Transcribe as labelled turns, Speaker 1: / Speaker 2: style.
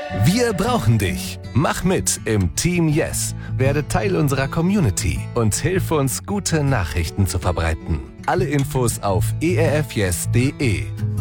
Speaker 1: Wir brauchen dich. Mach mit im Team Yes. Werde Teil unserer Community und hilf uns, gute Nachrichten zu verbreiten. Alle Infos auf erfyes.de.